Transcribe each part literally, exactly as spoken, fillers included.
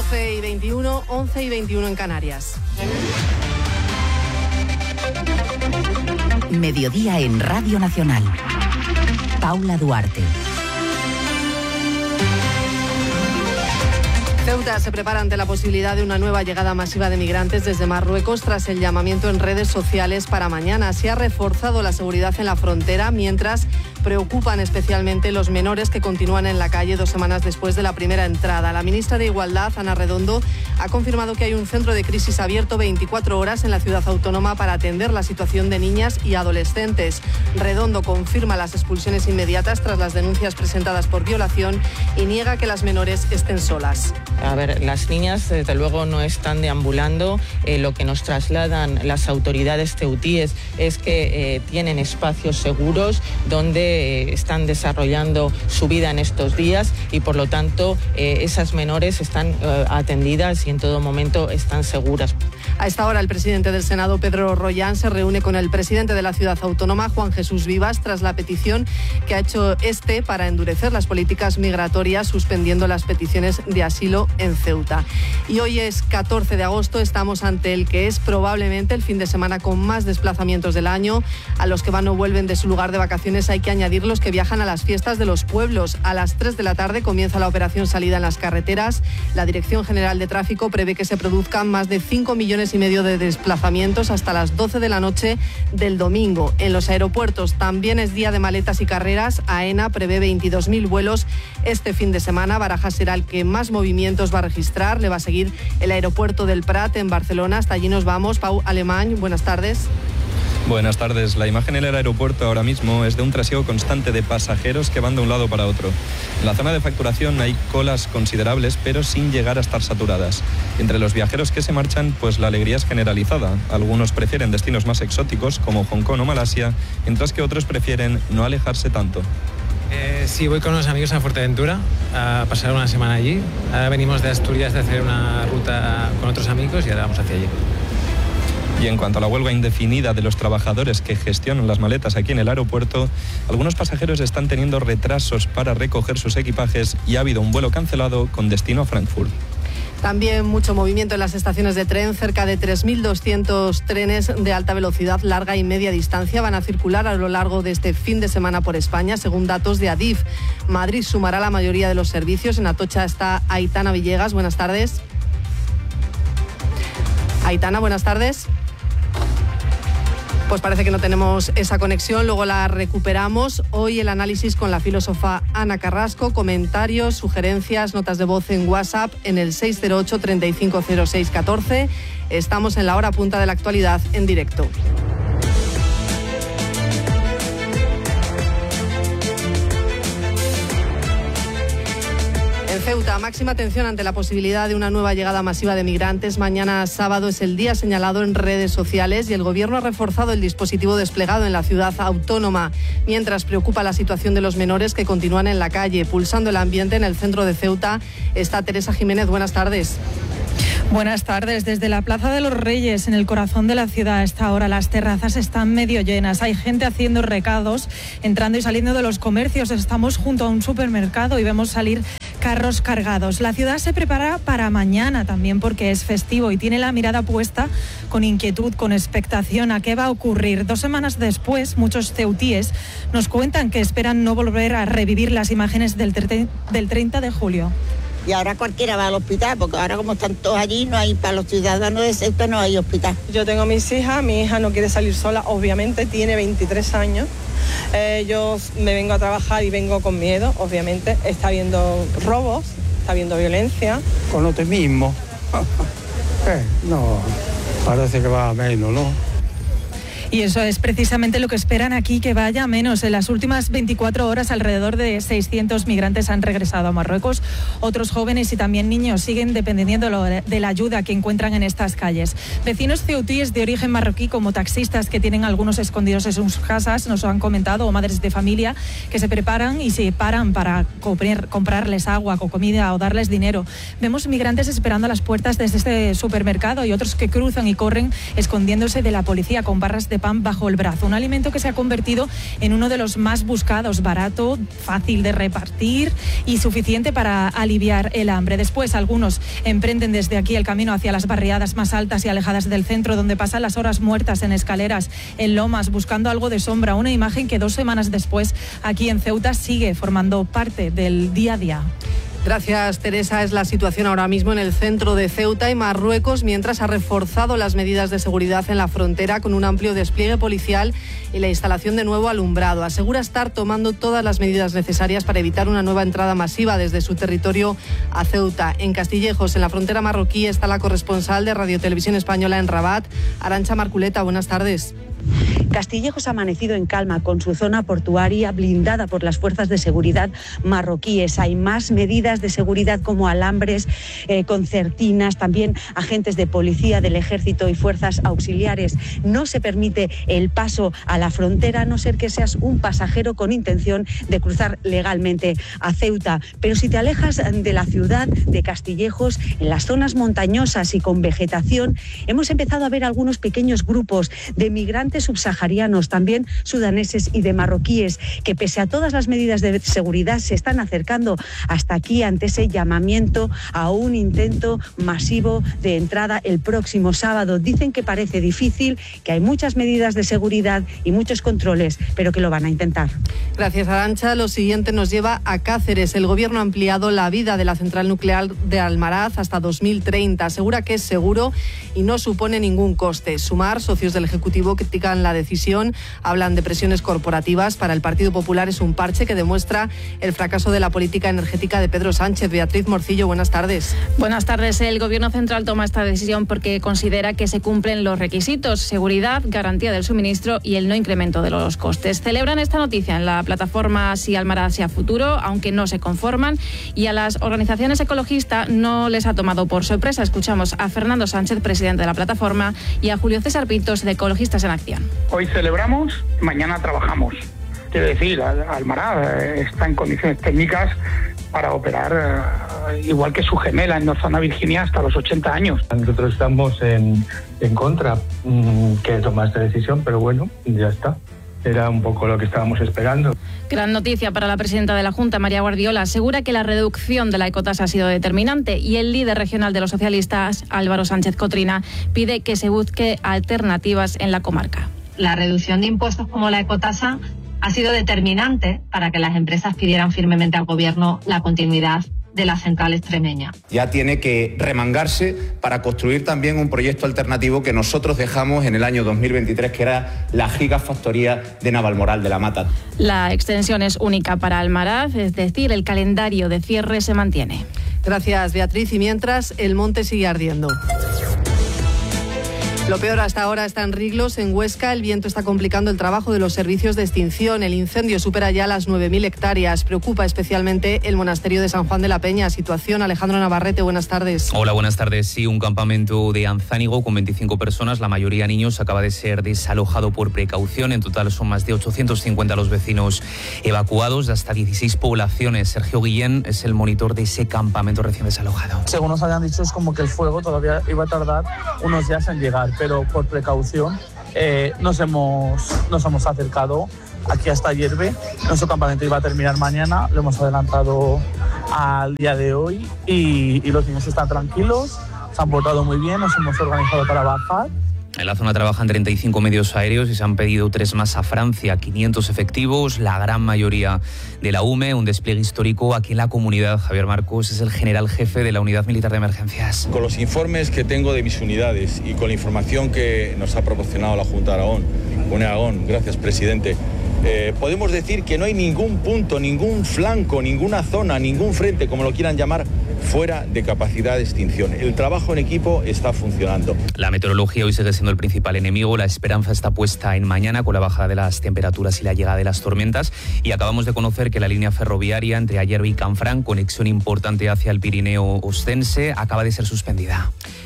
doce y veintiuno, once y veintiuno en Canarias. Mediodía en Radio Nacional. Paula Duarte. Ceuta se prepara ante la posibilidad de una nueva llegada masiva de migrantes desde Marruecos tras el llamamiento en redes sociales para mañana. Se ha reforzado la seguridad en la frontera, mientras preocupan especialmente los menores que continúan en la calle dos semanas después de la primera entrada. La ministra de Igualdad, Ana Redondo, ha confirmado que hay un centro de crisis abierto veinticuatro horas en la ciudad autónoma para atender la situación de niñas y adolescentes. Redondo confirma las expulsiones inmediatas tras las denuncias presentadas por violación y niega que las menores estén solas. A ver, las niñas desde luego no están deambulando. Eh, lo que nos trasladan las autoridades ceutíes es que eh, tienen espacios seguros donde eh, están desarrollando su vida en estos días y por lo tanto eh, esas menores están eh, atendidas y en todo momento están seguras. A esta hora el presidente del Senado, Pedro Rollán, se reúne con el presidente de la ciudad autónoma, Juan Jesús Vivas, tras la petición que ha hecho este para endurecer las políticas migratorias, suspendiendo las peticiones de asilo en Ceuta. Y hoy es catorce de agosto, estamos ante el que es probablemente el fin de semana con más desplazamientos del año. A los que van o vuelven de su lugar de vacaciones hay que añadir los que viajan a las fiestas de los pueblos. A las tres de la tarde comienza la operación salida en las carreteras. La Dirección General de Tráfico prevé que se produzcan más de cinco millones y medio de desplazamientos hasta las doce de la noche del domingo. En los aeropuertos también es día de maletas y carreras. AENA prevé veintidós mil vuelos este fin de semana. Barajas será el que más movimientos va a registrar. Le va a seguir el aeropuerto del Prat en Barcelona. Hasta allí nos vamos. Pau Alemán, buenas tardes. Buenas tardes. La imagen en el aeropuerto ahora mismo es de un trasiego constante de pasajeros que van de un lado para otro. En la zona de facturación hay colas considerables, pero sin llegar a estar saturadas. Entre los viajeros que se marchan, pues la alegría es generalizada. Algunos prefieren destinos más exóticos, como Hong Kong o Malasia, mientras que otros prefieren no alejarse tanto. Eh, sí, voy con unos amigos a Fuerteventura a pasar una semana allí. Ahora venimos de Asturias de hacer una ruta con otros amigos y ahora vamos hacia allí. Y en cuanto a la huelga indefinida de los trabajadores que gestionan las maletas aquí en el aeropuerto, algunos pasajeros están teniendo retrasos para recoger sus equipajes y ha habido un vuelo cancelado con destino a Frankfurt. También mucho movimiento en las estaciones de tren. Cerca de tres mil doscientos trenes de alta velocidad, larga y media distancia van a circular a lo largo de este fin de semana por España, según datos de Adif. Madrid sumará la mayoría de los servicios. En Atocha está Aitana Villegas. Buenas tardes. Aitana, buenas tardes. Pues parece que no tenemos esa conexión, luego la recuperamos. Hoy el análisis con la filósofa Ana Carrasco, comentarios, sugerencias, notas de voz en WhatsApp en el seis cero ocho, treinta y cinco cero seis, catorce. Estamos en la hora punta de la actualidad en directo. Ceuta, máxima atención ante la posibilidad de una nueva llegada masiva de migrantes. Mañana sábado es el día señalado en redes sociales y el Gobierno ha reforzado el dispositivo desplegado en la ciudad autónoma, mientras preocupa la situación de los menores que continúan en la calle. Pulsando el ambiente en el centro de Ceuta está Teresa Jiménez. Buenas tardes. Buenas tardes. Desde la Plaza de los Reyes, en el corazón de la ciudad, a esta hora las terrazas están medio llenas. Hay gente haciendo recados, entrando y saliendo de los comercios. Estamos junto a un supermercado y vemos salir carros cargados. La ciudad se prepara para mañana también porque es festivo y tiene la mirada puesta con inquietud, con expectación a qué va a ocurrir. Dos semanas después, muchos ceutíes nos cuentan que esperan no volver a revivir las imágenes del, del treinta de julio. Y ahora cualquiera va al hospital, porque ahora como están todos allí, no hay, para los ciudadanos de Ceuta no hay hospital. Yo tengo a mis hijas, mi hija no quiere salir sola, obviamente tiene veintitrés años. Eh, yo me vengo a trabajar y vengo con miedo, obviamente. Está habiendo robos, está habiendo violencia. Con lo mismo. eh, no, parece que va a menos, ¿no? Y eso es precisamente lo que esperan aquí, que vaya a menos. En las últimas veinticuatro horas, alrededor de seiscientos migrantes han regresado a Marruecos. Otros jóvenes y también niños siguen dependiendo de la ayuda que encuentran en estas calles. Vecinos ceutíes de origen marroquí, como taxistas que tienen algunos escondidos en sus casas, nos han comentado, o madres de familia que se preparan y se paran para comprar, comprarles agua o comida o darles dinero. Vemos migrantes esperando a las puertas de este supermercado y otros que cruzan y corren escondiéndose de la policía con barras de pan bajo el brazo. Un alimento que se ha convertido en uno de los más buscados, barato, fácil de repartir y suficiente para aliviar el hambre. Después, algunos emprenden desde aquí el camino hacia las barriadas más altas y alejadas del centro, donde pasan las horas muertas en escaleras, en lomas, buscando algo de sombra. Una imagen que dos semanas después, aquí en Ceuta, sigue formando parte del día a día. Gracias, Teresa. Es la situación ahora mismo en el centro de Ceuta y Marruecos, mientras ha reforzado las medidas de seguridad en la frontera con un amplio despliegue policial y la instalación de nuevo alumbrado. Asegura estar tomando todas las medidas necesarias para evitar una nueva entrada masiva desde su territorio a Ceuta. En Castillejos, en la frontera marroquí, está la corresponsal de Radio Televisión Española en Rabat, Arantxa Marculeta. Buenas tardes. Castillejos ha amanecido en calma, con su zona portuaria blindada por las fuerzas de seguridad marroquíes. Hay más medidas de seguridad como alambres, eh, concertinas, también agentes de policía, del ejército y fuerzas auxiliares. No se permite el paso a la frontera, a no ser que seas un pasajero con intención de cruzar legalmente a Ceuta. Pero si te alejas de la ciudad de Castillejos, en las zonas montañosas y con vegetación, hemos empezado a ver algunos pequeños grupos de migrantes subsaharianos, también sudaneses y de marroquíes, que pese a todas las medidas de seguridad se están acercando hasta aquí ante ese llamamiento a un intento masivo de entrada el próximo sábado. Dicen que parece difícil, que hay muchas medidas de seguridad y muchos controles, pero que lo van a intentar. Gracias, Arantxa. Lo siguiente nos lleva a Cáceres. El Gobierno ha ampliado la vida de la central nuclear de Almaraz hasta dos mil treinta. Asegura que es seguro y no supone ningún coste. Sumar, socios del Ejecutivo, critican la decisión, hablan de presiones corporativas. Para el Partido Popular es un parche que demuestra el fracaso de la política energética de Pedro Sánchez. Beatriz Morcillo, buenas tardes. Buenas tardes. El Gobierno central toma esta decisión porque considera que se cumplen los requisitos: seguridad, garantía del suministro y el no incremento de los costes. Celebran esta noticia en la plataforma Si Almaraz sea futuro, aunque no se conforman, y a las organizaciones ecologistas no les ha tomado por sorpresa. Escuchamos a Fernando Sánchez, presidente de la plataforma, y a Julio César Pintos, de Ecologistas en Acción. Hoy celebramos, mañana trabajamos. Quiero decir, Almaraz está en condiciones técnicas para operar eh, igual que su gemela en Zona Virginia hasta los ochenta años. Nosotros estamos en, en contra mmm, que toma esta decisión, pero bueno, ya está. Era un poco lo que estábamos esperando. Gran noticia para la presidenta de la Junta, María Guardiola. Asegura que la reducción de la ecotasa ha sido determinante, y el líder regional de los socialistas, Álvaro Sánchez Cotrina, pide que se busque alternativas en la comarca. La reducción de impuestos como la ecotasa ha sido determinante para que las empresas pidieran firmemente al Gobierno la continuidad de la central extremeña. Ya tiene que remangarse para construir también un proyecto alternativo que nosotros dejamos en el año dos mil veintitrés, que era la gigafactoría de Navalmoral de la Mata. La extensión es única para Almaraz, es decir, el calendario de cierre se mantiene. Gracias, Beatriz. Y mientras, el monte sigue ardiendo. Lo peor hasta ahora está en Riglos, en Huesca. El viento está complicando el trabajo de los servicios de extinción. El incendio supera ya las nueve mil hectáreas. Preocupa especialmente el monasterio de San Juan de la Peña. Situación, Alejandro Navarrete, buenas tardes. Hola, buenas tardes. Sí, un campamento de Anzánigo con veinticinco personas, la mayoría niños, acaba de ser desalojado por precaución. En total son más de ochocientos cincuenta los vecinos evacuados de hasta dieciséis poblaciones. Sergio Guillén es el monitor de ese campamento recién desalojado. Según nos habían dicho, es como que el fuego todavía iba a tardar unos días en llegar, pero por precaución eh, nos, hemos, nos hemos acercado aquí hasta Hierve. Nuestro campamento iba a terminar mañana, lo hemos adelantado al día de hoy y, y los niños están tranquilos, se han portado muy bien, nos hemos organizado para bajar. En la zona trabajan treinta y cinco medios aéreos y se han pedido tres más a Francia, quinientos efectivos, la gran mayoría de la U M E, un despliegue histórico aquí en la comunidad. Javier Marcos es el general jefe de la Unidad Militar de Emergencias. Con los informes que tengo de mis unidades y con la información que nos ha proporcionado la Junta de Aragón, UNE Aragón, gracias presidente, eh, podemos decir que no hay ningún punto, ningún flanco, ninguna zona, ningún frente, como lo quieran llamar, fuera de capacidad de extinción. El trabajo en equipo está funcionando. La meteorología hoy sigue siendo el principal enemigo. La esperanza está puesta en mañana con la bajada de las temperaturas y la llegada de las tormentas. Y acabamos de conocer que la línea ferroviaria entre Ayerbe y Canfranc, conexión importante hacia el Pirineo Ostense, acaba de ser suspendida.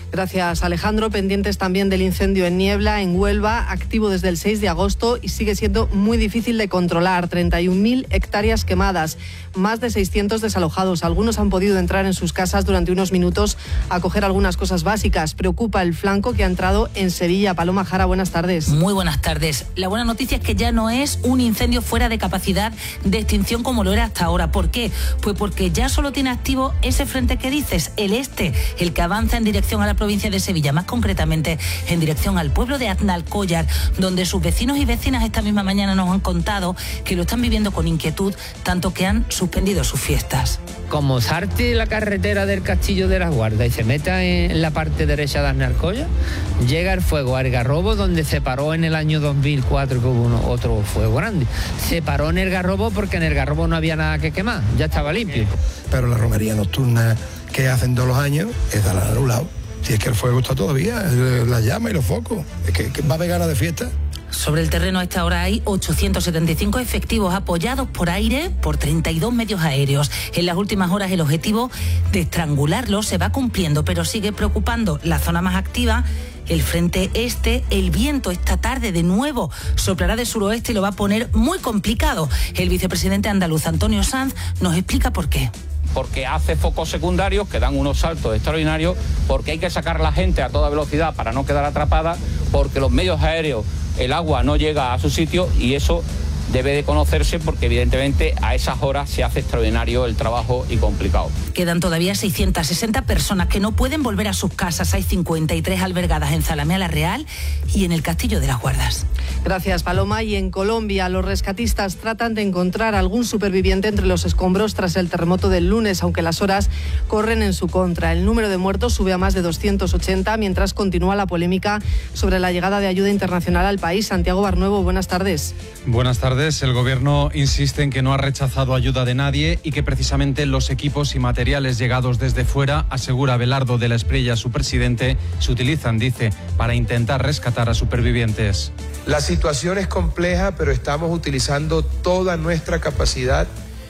Gracias, Alejandro. Pendientes también del incendio en Niebla, en Huelva, activo desde el seis de agosto y sigue siendo muy difícil de controlar. treinta y un mil hectáreas quemadas, más de seiscientos desalojados. Algunos han podido entrar en sus casas durante unos minutos a coger algunas cosas básicas. Preocupa el flanco que ha entrado en Sevilla. Paloma Jara, buenas tardes. Muy buenas tardes. La buena noticia es que ya no es un incendio fuera de capacidad de extinción como lo era hasta ahora. ¿Por qué? Pues porque ya solo tiene activo ese frente que dices, el este, el que avanza en dirección a la provincia de Sevilla, más concretamente en dirección al pueblo de Aznalcóllar, donde sus vecinos y vecinas esta misma mañana nos han contado que lo están viviendo con inquietud, tanto que han suspendido sus fiestas. Como salte la carretera del Castillo de las Guardas y se meta en la parte derecha de Aznalcóllar, llega el fuego a Algarrobo, donde se paró en el año dos mil cuatro, que hubo uno, otro fuego grande. Se paró en el Algarrobo porque en el Algarrobo no había nada que quemar, ya estaba limpio. Pero la romería nocturna que hacen todos los años, esa la han anulado. Si es que el fuego está todavía, la llama y los focos, es que, que va a haber ganas de fiesta. Sobre el terreno a esta hora hay ochocientos setenta y cinco efectivos apoyados por aire por treinta y dos medios aéreos. En las últimas horas el objetivo de estrangularlo se va cumpliendo, pero sigue preocupando la zona más activa, el frente este. El viento esta tarde de nuevo soplará de suroeste y lo va a poner muy complicado. El vicepresidente andaluz Antonio Sanz nos explica por qué. Porque hace focos secundarios que dan unos saltos extraordinarios, porque hay que sacar a la gente a toda velocidad para no quedar atrapada, porque los medios aéreos, el agua no llega a su sitio y eso debe de conocerse porque evidentemente a esas horas se hace extraordinario el trabajo y complicado. Quedan todavía seiscientas sesenta personas que no pueden volver a sus casas. Hay cincuenta y tres albergadas en Zalamea la Real y en el Castillo de las Guardas. Gracias, Paloma. Y en Colombia, los rescatistas tratan de encontrar algún superviviente entre los escombros tras el terremoto del lunes, aunque las horas corren en su contra. El número de muertos sube a más de doscientos ochenta, mientras continúa la polémica sobre la llegada de ayuda internacional al país. Santiago Barnuevo, buenas tardes. Buenas tardes. El gobierno insiste en que no ha rechazado ayuda de nadie y que precisamente los equipos y materiales llegados desde fuera, asegura Belardo de la Espriella, su presidente, se utilizan, dice, para intentar rescatar a supervivientes. La situación es compleja, pero estamos utilizando toda nuestra capacidad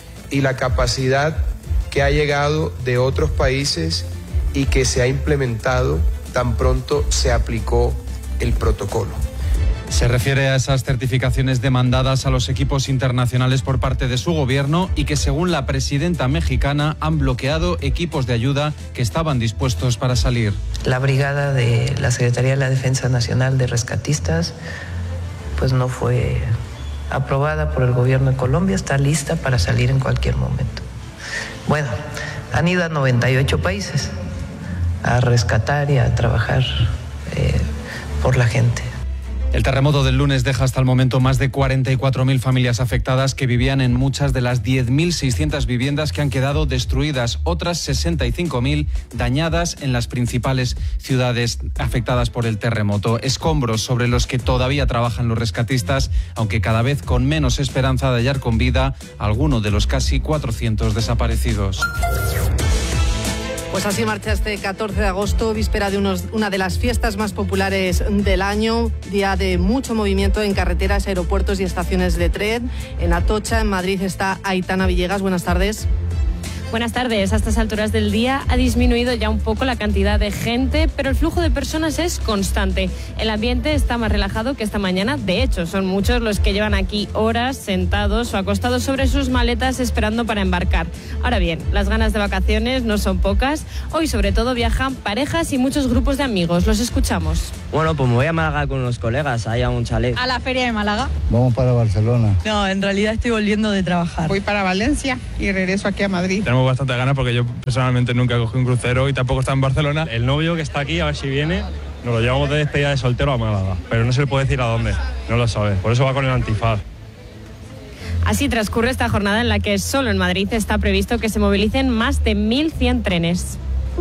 y la capacidad que ha llegado de otros países y que se ha implementado tan pronto se aplicó el protocolo. Se refiere a esas certificaciones demandadas a los equipos internacionales por parte de su gobierno y que, según la presidenta mexicana, han bloqueado equipos de ayuda que estaban dispuestos para salir. La brigada de la Secretaría de la Defensa Nacional de Rescatistas pues no fue aprobada por el gobierno de Colombia, está lista para salir en cualquier momento. Bueno, han ido a noventa y ocho países a rescatar y a trabajar eh, por la gente. El terremoto del lunes deja hasta el momento más de cuarenta y cuatro mil familias afectadas que vivían en muchas de las diez mil seiscientas viviendas que han quedado destruidas, otras sesenta y cinco mil dañadas en las principales ciudades afectadas por el terremoto. Escombros sobre los que todavía trabajan los rescatistas, aunque cada vez con menos esperanza de hallar con vida a alguno de los casi cuatrocientos desaparecidos. Pues así marcha este catorce de agosto, víspera de unos, una de las fiestas más populares del año, día de mucho movimiento en carreteras, aeropuertos y estaciones de tren. En Atocha, en Madrid, está Aitana Villegas. Buenas tardes. Buenas tardes. A estas alturas del día ha disminuido ya un poco la cantidad de gente, pero el flujo de personas es constante. El ambiente está más relajado que esta mañana. De hecho, son muchos los que llevan aquí horas sentados o acostados sobre sus maletas esperando para embarcar. Ahora bien, las ganas de vacaciones no son pocas. Hoy, sobre todo, viajan parejas y muchos grupos de amigos. Los escuchamos. Bueno, pues me voy a Málaga con unos colegas, ahí a un chalet. ¿A la feria de Málaga? Vamos para Barcelona. No, en realidad estoy volviendo de trabajar. Voy para Valencia y regreso aquí a Madrid. Tenemos bastante ganas porque yo personalmente nunca cogí un crucero y tampoco está en Barcelona. El novio que está aquí, a ver si viene, nos lo llevamos de despedida de soltero a Málaga, pero no se le puede decir a dónde, no lo sabe, por eso va con el antifaz. Así transcurre esta jornada en la que solo en Madrid está previsto que se movilicen más de mil cien trenes.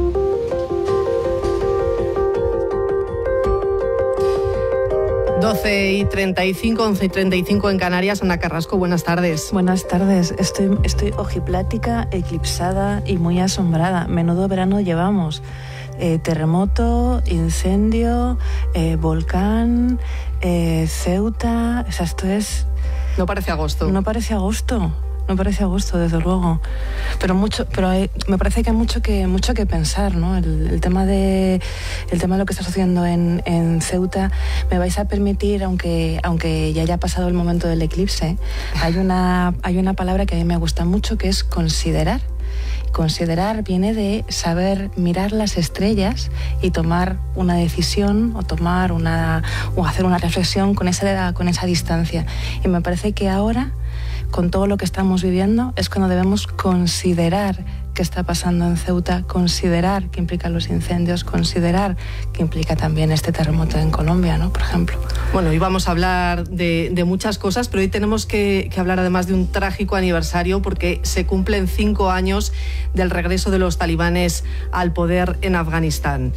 doce y treinta y cinco, once y treinta y cinco en Canarias. Ana Carrasco, buenas tardes. Buenas tardes. Estoy, estoy ojiplática, eclipsada y muy asombrada. Menudo verano llevamos. Eh, terremoto, incendio, eh, volcán, eh, Ceuta. O sea, esto es... No parece agosto. No parece agosto. no parece a gusto, desde luego. Pero mucho, pero hay, me parece que hay mucho que mucho que pensar, ¿no? El, el tema de el tema de lo que está sucediendo en, en Ceuta. Me vais a permitir, aunque aunque ya haya pasado el momento del eclipse, hay una hay una palabra que a mí me gusta mucho, que es considerar. Considerar viene de saber mirar las estrellas y tomar una decisión o tomar una o hacer una reflexión con esa con esa distancia. Y me parece que ahora, con todo lo que estamos viviendo, es cuando debemos considerar qué está pasando en Ceuta, considerar qué implican los incendios, considerar qué implica también este terremoto en Colombia, ¿no? Por ejemplo. Bueno, hoy vamos a hablar de, de muchas cosas, pero hoy tenemos que, que hablar además de un trágico aniversario, porque se cumplen cinco años del regreso de los talibanes al poder en Afganistán.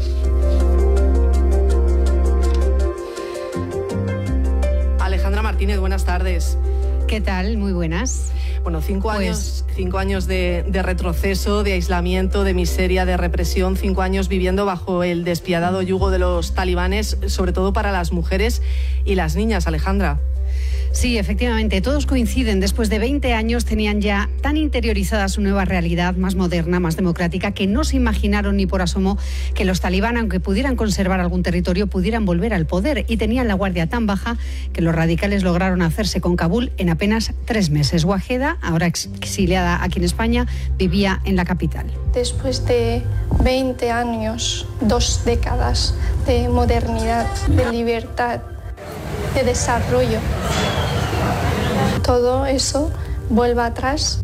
Alejandra Martínez, buenas tardes. ¿Qué tal? Muy buenas. Bueno, cinco pues... años, cinco años de, de retroceso, de aislamiento, de miseria, de represión, cinco años viviendo bajo el despiadado yugo de los talibanes, sobre todo para las mujeres y las niñas, Alejandra. Sí, efectivamente, todos coinciden. Después de veinte años tenían ya tan interiorizada su nueva realidad, más moderna, más democrática, que no se imaginaron ni por asomo que los talibán, aunque pudieran conservar algún territorio, pudieran volver al poder. Y tenían la guardia tan baja que los radicales lograron hacerse con Kabul en apenas tres meses. Wajeda, ahora exiliada aquí en España, vivía en la capital. Después de veinte años, dos décadas de modernidad, de libertad, de desarrollo, todo eso vuelve atrás.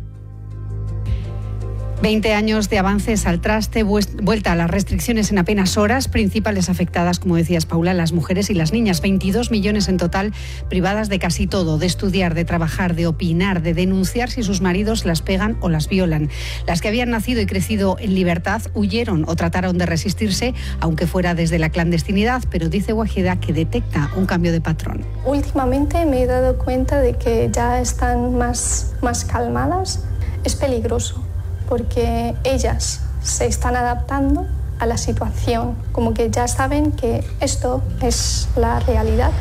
veinte años de avances al traste, vuelta a las restricciones en apenas horas, principales afectadas, como decías, Paula, las mujeres y las niñas. veintidós millones en total privadas de casi todo, de estudiar, de trabajar, de opinar, de denunciar si sus maridos las pegan o las violan. Las que habían nacido y crecido en libertad huyeron o trataron de resistirse, aunque fuera desde la clandestinidad, pero dice Wajeda que detecta un cambio de patrón. Últimamente me he dado cuenta de que ya están más, más calmadas. Es peligroso, porque ellas se están adaptando a la situación, como que ya saben que esto es la realidad.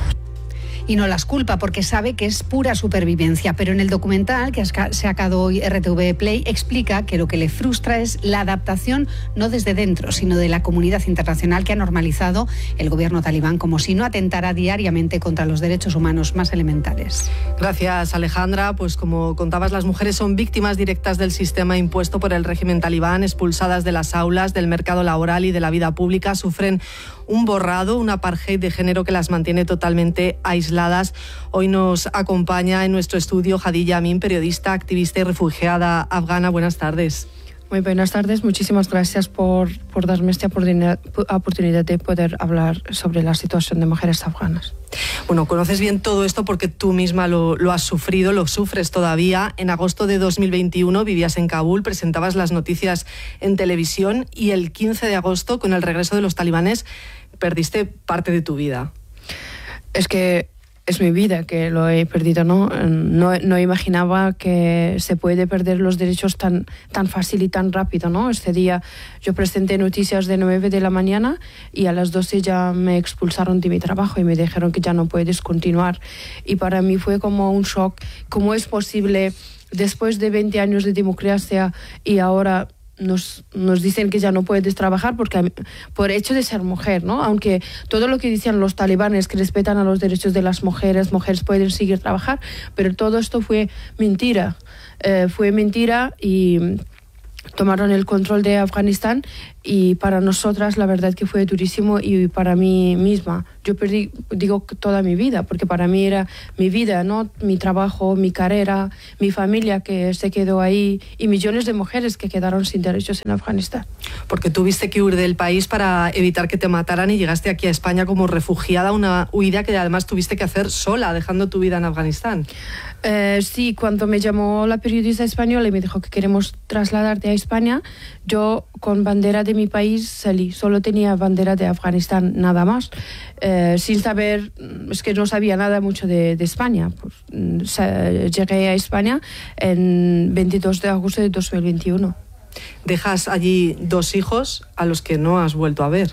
Y no las culpa, porque sabe que es pura supervivencia. Pero en el documental que ha sacado hoy R T V Play explica que lo que le frustra es la adaptación no desde dentro, sino de la comunidad internacional, que ha normalizado el gobierno talibán como si no atentara diariamente contra los derechos humanos más elementales. Gracias, Alejandra. Pues como contabas, las mujeres son víctimas directas del sistema impuesto por el régimen talibán, expulsadas de las aulas, del mercado laboral y de la vida pública. Sufren un borrado, un apartheid de género que las mantiene totalmente aisladas. Hoy nos acompaña en nuestro estudio Hadija Amin, periodista, activista y refugiada afgana. Buenas tardes. Muy buenas tardes, muchísimas gracias por, por darme esta oportunidad de poder hablar sobre la situación de mujeres afganas. Bueno, conoces bien todo esto porque tú misma lo, lo has sufrido, lo sufres todavía. En agosto de dos mil veintiuno vivías en Kabul, presentabas las noticias en televisión y el quince de agosto, con el regreso de los talibanes, perdiste parte de tu vida. Es que es mi vida que lo he perdido, ¿no? No, no imaginaba que se puede perder los derechos tan, tan fácil y tan rápido, ¿no? Este día yo presenté noticias de nueve de la mañana y a las doce ya me expulsaron de mi trabajo y me dijeron que ya no puedes continuar. Y para mí fue como un shock. ¿Cómo es posible, después de veinte años de democracia y ahora Nos, nos dicen que ya no puedes trabajar porque por hecho de ser mujer, ¿no? Aunque todo lo que dicen los talibanes, que respetan a los derechos de las mujeres, mujeres pueden seguir trabajar, pero todo esto fue mentira. Eh, fue mentira y tomaron el control de Afganistán y para nosotras la verdad que fue durísimo y para mí misma. Yo perdí, digo, toda mi vida, porque para mí era mi vida, ¿no? Mi trabajo, mi carrera, mi familia que se quedó ahí y millones de mujeres que quedaron sin derechos en Afganistán. Porque tuviste que huir del país para evitar que te mataran y llegaste aquí a España como refugiada, una huida que además tuviste que hacer sola, dejando tu vida en Afganistán. Eh, sí, cuando me llamó la periodista española y me dijo que queremos trasladarte a España, yo con bandera de mi país salí, solo tenía bandera de Afganistán, nada más, eh, sin saber, es que no sabía nada mucho de, de España. Pues, llegué a España en veintidós de agosto de dos mil veintiuno. Dejas allí dos hijos a los que no has vuelto a ver.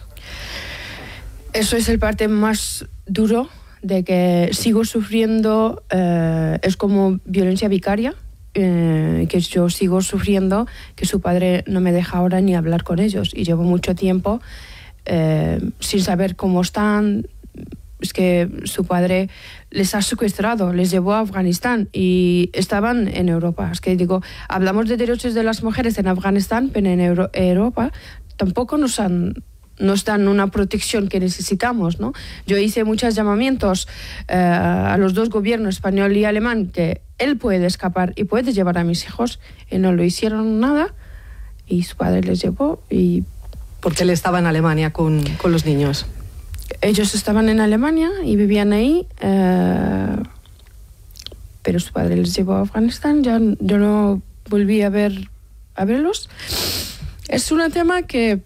Eso es el parte más duro, de que sigo sufriendo, eh, es como violencia vicaria. eh, que yo sigo sufriendo, que su padre no me deja ahora ni hablar con ellos. Y llevo mucho tiempo eh, sin saber cómo están. Es que su padre les ha secuestrado, les llevó a Afganistán y estaban en Europa. Es que digo, hablamos de derechos de las mujeres en Afganistán, pero en Euro- Europa tampoco nos han... nos dan una protección que necesitamos, ¿no? Yo hice muchos llamamientos eh, a los dos gobiernos, español y alemán, que él puede escapar y puede llevar a mis hijos, y no lo hicieron nada, y su padre les llevó. Y porque él estaba en Alemania con, con los niños. Ellos estaban en Alemania y vivían ahí, eh, pero su padre les llevó a Afganistán. Ya, yo no volví a ver a verlos. Es un tema que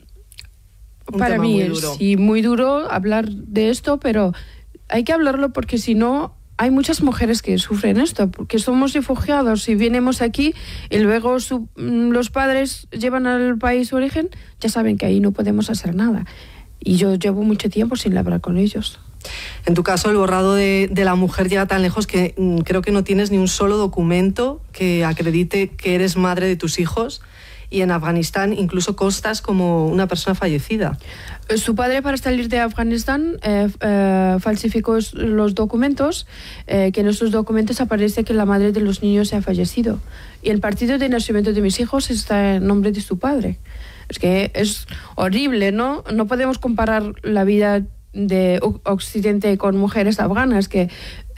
Un para tema mí muy es duro. sí, muy duro hablar de esto, pero hay que hablarlo porque si no, hay muchas mujeres que sufren esto, porque somos refugiados y venimos aquí y luego su, los padres llevan al país de origen, ya saben que ahí no podemos hacer nada. Y yo llevo mucho tiempo sin hablar con ellos. En tu caso, el borrado de, de la mujer llega tan lejos que mm, creo que no tienes ni un solo documento que acredite que eres madre de tus hijos. Y en Afganistán incluso constas como una persona fallecida. Su padre, para salir de Afganistán, eh, eh, falsificó los documentos, eh, que en esos documentos aparece que la madre de los niños ha fallecido. Y el partido de nacimiento de mis hijos está en nombre de su padre. Es que es horrible, ¿no? No podemos comparar la vida de Occidente con mujeres afganas, que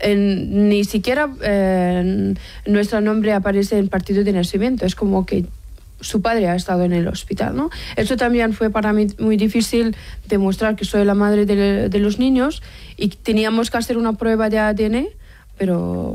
en, ni siquiera eh, nuestro nombre aparece en el partido de nacimiento. Es como que su padre ha estado en el hospital, ¿no? Eso también fue para mí muy difícil demostrar que soy la madre de, de los niños, y teníamos que hacer una prueba de A D N, pero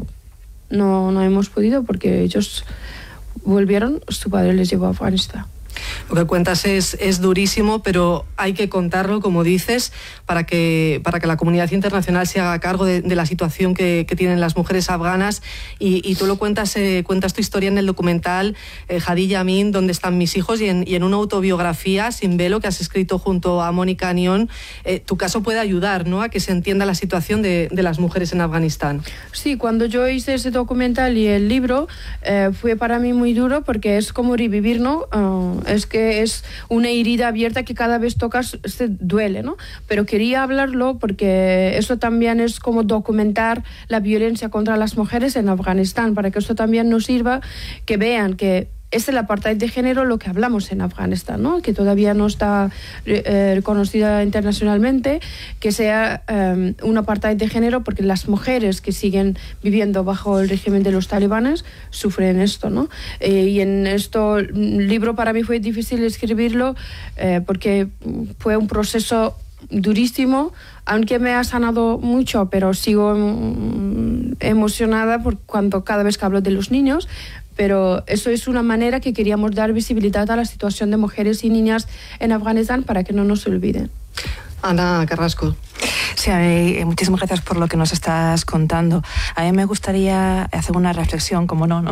no, no hemos podido porque ellos volvieron, su padre les llevó a Afganistán. Lo que cuentas es, es durísimo, pero hay que contarlo, como dices, para que, para que la comunidad internacional se haga cargo de, de la situación que, que tienen las mujeres afganas. Y, y tú lo cuentas, eh, cuentas tu historia en el documental eh, Hadi Yamin, ¿Dónde están mis hijos? Y en, y en una autobiografía, Sin velo, que has escrito junto a Mónica Anión. Eh, tu caso puede ayudar, ¿no?, a que se entienda la situación de, de las mujeres en Afganistán. Sí, cuando yo hice ese documental y el libro, eh, fue para mí muy duro porque es como revivir, ¿no? Uh, es que es una herida abierta que cada vez tocas se duele, ¿no? Pero quería hablarlo porque eso también es como documentar la violencia contra las mujeres en Afganistán, para que esto también nos sirva, que vean que es el apartheid de género lo que hablamos en Afganistán, ¿no? Que todavía no está eh, reconocida internacionalmente, que sea eh, un apartheid de género, porque las mujeres que siguen viviendo bajo el régimen de los talibanes sufren esto, ¿no? Eh, y en este libro para mí fue difícil escribirlo eh, porque fue un proceso durísimo, aunque me ha sanado mucho, pero sigo mm, emocionada por cuando cada vez que hablo de los niños. Pero eso es una manera que queríamos dar visibilidad a la situación de mujeres y niñas en Afganistán para que no nos olviden. Ana Carrasco. Sí, a mí, muchísimas gracias por lo que nos estás contando. A mí me gustaría hacer una reflexión, como no, ¿no?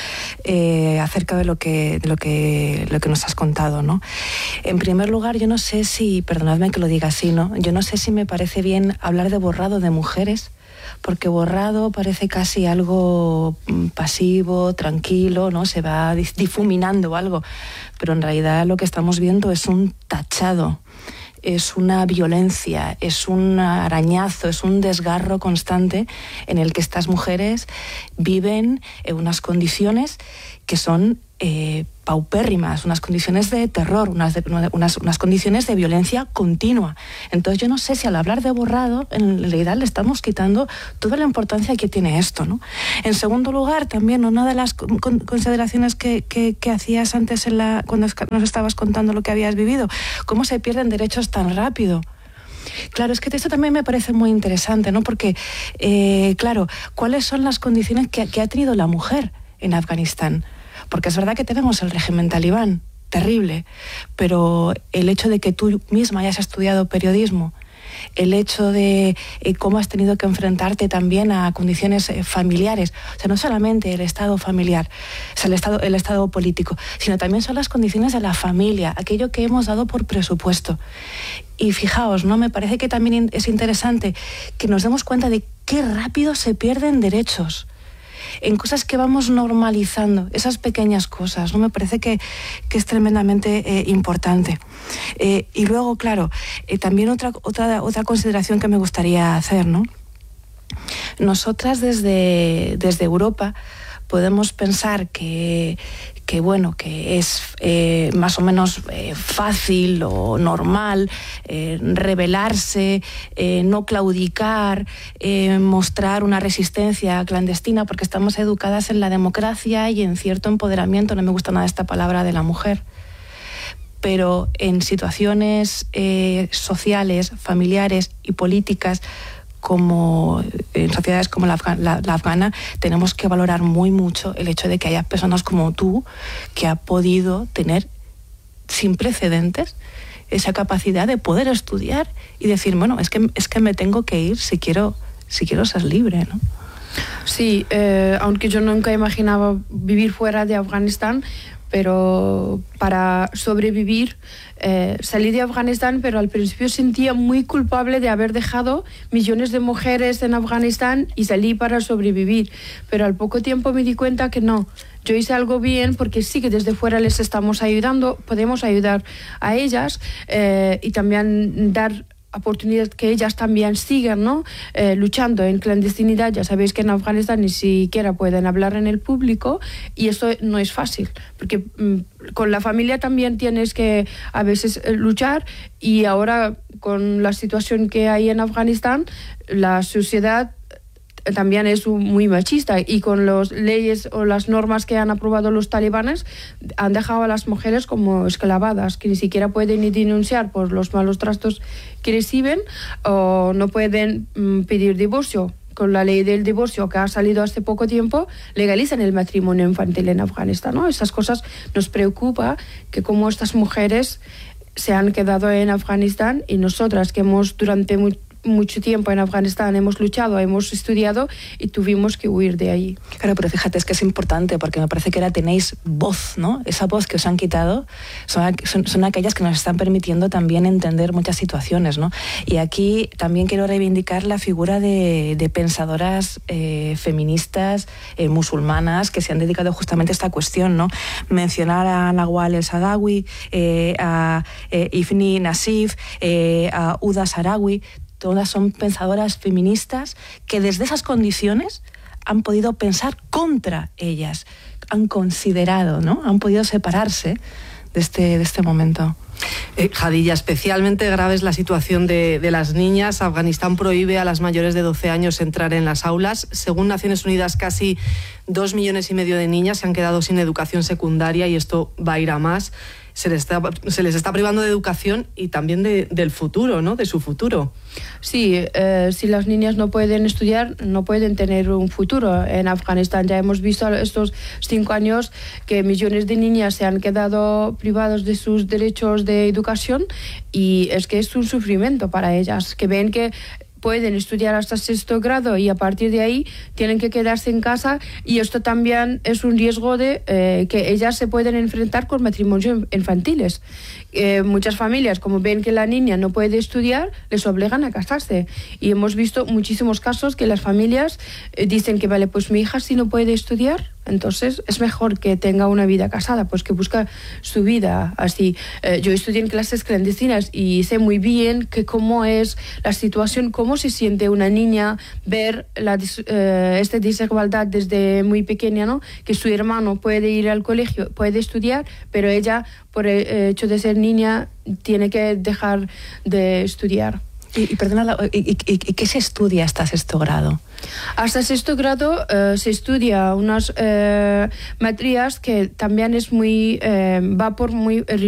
Eh, acerca de lo que, de lo que, lo que nos has contado, ¿no? En primer lugar, yo no sé si, perdonadme que lo diga así, ¿no? Yo no sé si me parece bien hablar de borrado de mujeres, porque borrado parece casi algo pasivo, tranquilo, ¿no? Se va difuminando algo, pero en realidad lo que estamos viendo es un tachado, es una violencia, es un arañazo, es un desgarro constante en el que estas mujeres viven en unas condiciones que son eh, paupérrimas, unas condiciones de terror, unas, de, unas, unas condiciones de violencia continua. Entonces yo no sé si al hablar de borrado, en realidad le estamos quitando toda la importancia que tiene esto, ¿no? En segundo lugar, también una de las con, consideraciones que, que, que hacías antes en la, cuando nos estabas contando lo que habías vivido, cómo se pierden derechos tan rápido. Claro, es que esto también me parece muy interesante, ¿no? Porque, eh, claro, ¿cuáles son las condiciones que, que ha tenido la mujer en Afganistán? Porque es verdad que tenemos el régimen talibán, terrible, pero el hecho de que tú misma hayas estudiado periodismo, el hecho de eh, cómo has tenido que enfrentarte también a condiciones eh, familiares, o sea, no solamente el estado familiar, o sea, el estado, el estado político, sino también son las condiciones de la familia, aquello que hemos dado por presupuesto. Y fijaos, ¿no? Me parece que también es interesante que nos demos cuenta de qué rápido se pierden derechos. en cosas que vamos normalizando, esas pequeñas cosas, ¿no? Me parece que, que es tremendamente eh, importante. Eh, y luego, claro, eh, también otra, otra, otra consideración que me gustaría hacer, ¿no? Nosotras desde, desde Europa podemos pensar que, que bueno, que es eh, más o menos eh, fácil o normal eh, rebelarse, eh, no claudicar, eh, mostrar una resistencia clandestina, porque estamos educadas en la democracia y en cierto empoderamiento, no me gusta nada esta palabra, de la mujer. Pero en situaciones eh, sociales, familiares y políticas, como en sociedades como la, la, la afgana, tenemos que valorar muy mucho el hecho de que haya personas como tú que ha podido tener sin precedentes esa capacidad de poder estudiar y decir, bueno, es que, es que me tengo que ir si quiero, si quiero ser libre, ¿no? Sí, eh, aunque yo nunca imaginaba vivir fuera de Afganistán, pero para sobrevivir eh, salí de Afganistán, pero al principio sentía muy culpable de haber dejado millones de mujeres en Afganistán y salí para sobrevivir, pero al poco tiempo me di cuenta que no, yo hice algo bien porque sí que desde fuera les estamos ayudando, podemos ayudar a ellas eh, y también dar oportunidad que ellas también sigan, ¿no? eh, luchando en clandestinidad. Ya sabéis que en Afganistán ni siquiera pueden hablar en el público y eso no es fácil, porque mmm, con la familia también tienes que a veces eh, luchar, y ahora con la situación que hay en Afganistán, la sociedad también es muy machista, y con las leyes o las normas que han aprobado los talibanes han dejado a las mujeres como esclavadas, que ni siquiera pueden ni denunciar por los malos tratos que reciben, o no pueden mm, pedir divorcio. Con la ley del divorcio que ha salido hace poco tiempo, legalizan el matrimonio infantil en Afganistán, ¿no? Esas cosas nos preocupa, que como estas mujeres se han quedado en Afganistán, y nosotras que hemos durante muy mucho tiempo en Afganistán hemos luchado, hemos estudiado y tuvimos que huir de ahí. Claro, pero fíjate, es que es importante, porque me parece que ahora tenéis voz, ¿no? Esa voz que os han quitado son, son, son aquellas que nos están permitiendo también entender muchas situaciones, ¿no? Y aquí también quiero reivindicar la figura de, de pensadoras eh, feministas, eh, musulmanas, que se han dedicado justamente a esta cuestión, ¿no? Mencionar a Nawal el-Saadawi, eh, a eh, Ifni Nassif, eh, a Huda Sarawi. Todas son pensadoras feministas que desde esas condiciones han podido pensar contra ellas, han considerado, ¿no? Han podido separarse de este, de este momento. Eh, Jadilla, especialmente grave es la situación de, de las niñas. Afganistán prohíbe a las mayores de doce años entrar en las aulas. Según Naciones Unidas, casi dos millones y medio de niñas se han quedado sin educación secundaria, y esto va a ir a más. Se les está, se les está privando de educación y también de, del futuro, ¿no? De su futuro. Sí, eh, si las niñas no pueden estudiar, no pueden tener un futuro. En Afganistán ya hemos visto estos cinco años que millones de niñas se han quedado privadas de sus derechos de educación, y es que es un sufrimiento para ellas, que ven que pueden estudiar hasta sexto grado y a partir de ahí tienen que quedarse en casa, y esto también es un riesgo de eh, que ellas se pueden enfrentar con matrimonios infantiles. Eh, muchas familias, como ven que la niña no puede estudiar, les obligan a casarse, y hemos visto muchísimos casos que las familias eh, dicen que vale, pues mi hija si no puede estudiar, entonces es mejor que tenga una vida casada, pues que busca su vida así. Eh, yo estudié en clases clandestinas y sé muy bien que cómo es la situación, cómo se siente una niña ver la, eh, esta desigualdad desde muy pequeña, ¿no? Que su hermano puede ir al colegio, puede estudiar, pero ella, por el hecho de ser niña, tiene que dejar de estudiar. Y, y perdona, ¿y, y, y qué se estudia hasta sexto grado? Hasta sexto grado eh, se estudia unas eh, materias que también es muy, eh, va por muy